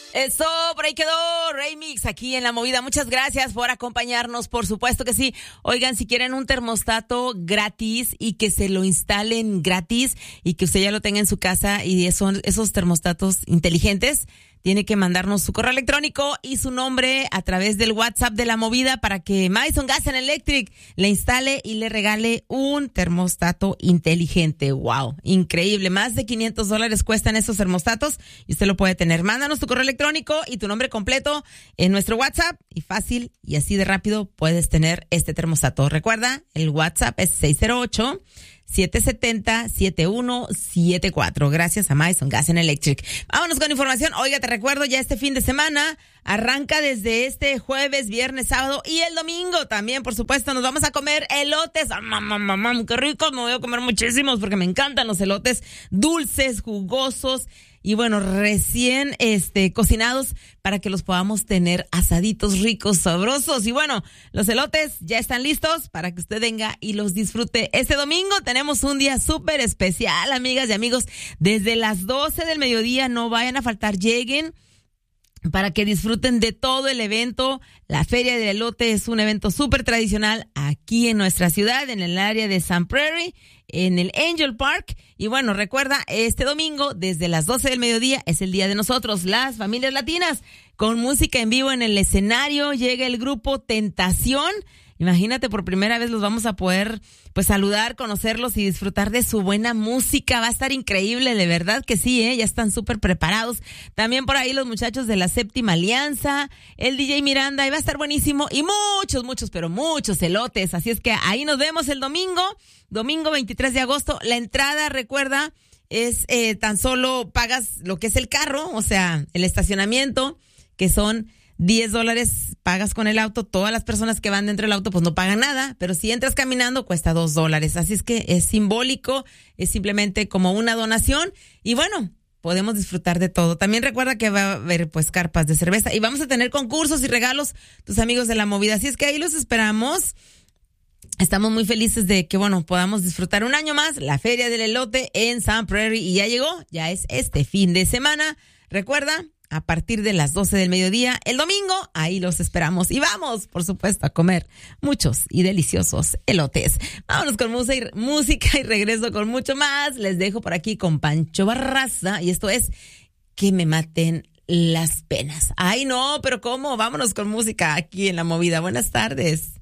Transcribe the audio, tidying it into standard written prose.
Eso, por ahí quedó Remix aquí en La Movida. Muchas gracias por acompañarnos, por supuesto que sí. Oigan, si quieren un termostato gratis y que se lo instalen gratis y que usted ya lo tenga en su casa y son esos termostatos inteligentes, tiene que mandarnos su correo electrónico y su nombre a través del WhatsApp de La Movida para que Madison Gas and Electric le instale y le regale un termostato inteligente. ¡Wow! Increíble. Más de $500 cuestan esos termostatos y usted lo puede tener. Mándanos tu correo electrónico y tu nombre completo en nuestro WhatsApp y fácil y así de rápido puedes tener este termostato. Recuerda, el WhatsApp es 608-770-7174. Gracias a Madison Gas and Electric. Vámonos con información. Oiga, te recuerdo, ya este fin de semana arranca desde este jueves, viernes, sábado y el domingo también, por supuesto. Nos vamos a comer elotes. ¡Mamá, qué rico! Me voy a comer muchísimos porque me encantan los elotes dulces, jugosos y bueno, recién cocinados para que los podamos tener asaditos ricos, sabrosos. Y bueno, los elotes ya están listos para que usted venga y los disfrute. Este domingo tenemos un día súper especial, amigas y amigos. Desde las 12 del mediodía, no vayan a faltar, lleguen para que disfruten de todo el evento. La Feria del Elote es un evento súper tradicional aquí en nuestra ciudad, en el área de Sun Prairie, en el Angel Park. Y bueno, recuerda, este domingo, desde las 12 del mediodía, es el día de nosotros, las familias latinas, con música en vivo en el escenario. Llega el grupo Tentación. Imagínate, por primera vez los vamos a poder pues saludar, conocerlos y disfrutar de su buena música. Va a estar increíble, de verdad que sí, ya están súper preparados. También por ahí los muchachos de la Séptima Alianza, el DJ Miranda, y va a estar buenísimo. Y muchos elotes. Así es que ahí nos vemos el domingo 23 de agosto. La entrada, recuerda, es tan solo pagas lo que es el carro, o sea, el estacionamiento, que son $10, pagas con el auto. Todas las personas que van dentro del auto pues no pagan nada, pero si entras caminando cuesta $2. Así es que es simbólico, es simplemente como una donación y bueno, podemos disfrutar de todo. También recuerda que va a haber pues carpas de cerveza y vamos a tener concursos y regalos, tus amigos de La Movida. Así es que ahí los esperamos. Estamos muy felices de que, bueno, podamos disfrutar un año más la Feria del Elote en Sun Prairie y ya llegó, ya es este fin de semana. Recuerda, a partir de las 12 del mediodía, el domingo, ahí los esperamos. Y vamos, por supuesto, a comer muchos y deliciosos elotes. Vámonos con música y regreso con mucho más. Les dejo por aquí con Pancho Barraza y esto es Que me maten las penas. Ay, no, pero ¿cómo? Vámonos con música aquí en La Movida. Buenas tardes.